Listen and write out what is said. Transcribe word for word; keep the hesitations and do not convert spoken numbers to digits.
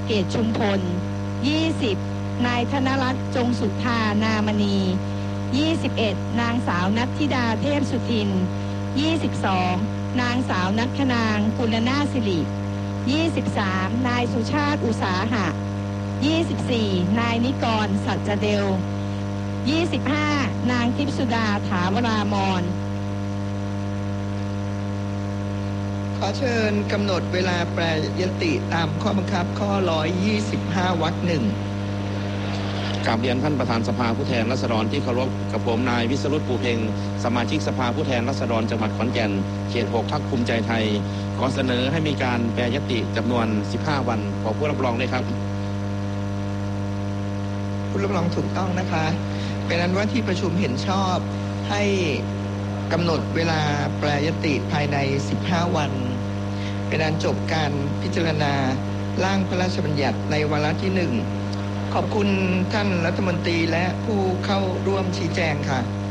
เกตชุมพลยี่สิบนายธนรัตน์จงสุธานามณียี่สิบเอ็ดนางสาวนัทธิดาเทพสุทินยี่สิบสองนางสาวนัทคนางกุลนาสิริยี่สิบสามนายสุชาติอุตสาหะยี่สิบสี่นายนิกรสัจเดลยี่สิบห้านางทิพสุดาถาวรามรขอเชิญกำหนดเวลาแปรยติตามข้อบังคับข้อหนึ่งร้อยยี่สิบห้าวรรคหนึ่งกราบเรียนท่านประธานสภาผู้แทนราษฎรที่เคารพกับผมนายวิศรุตปูเพ็งสมาชิกสภาผู้แทนราษฎรจังหวัดขอนแก่นเขตหกพรรคภูมิใจไทยขอเสนอให้มีการแปรยติจำนวนสิบห้าวันขอผู้รับรองด้วยครับผู้รับรองถูกต้องนะคะเป็นนั้นว่าที่ประชุมเห็นชอบให้กำหนดเวลาแปรยติภายในสิบห้าวันเป็นอันจบการพิจารณาร่างพระราชบัญญัติในวาระที่หนึ่งขอบคุณท่านรัฐมนตรีและผู้เข้าร่วมชี้แจงค่ะ